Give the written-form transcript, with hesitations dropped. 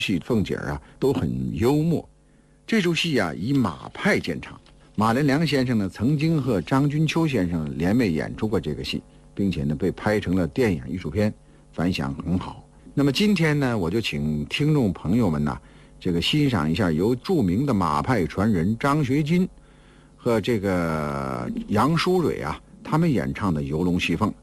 戏凤姐啊都很幽默。这出戏啊以马派见长，马连良先生呢曾经和张君秋先生联袂演出过这个戏，并且呢被拍成了电影艺术片，反响很好。那么今天呢，我就请听众朋友们呢，这个欣赏一下由著名的马派传人张学金和这个杨舒蕊啊他们演唱的《游龙戏凤》。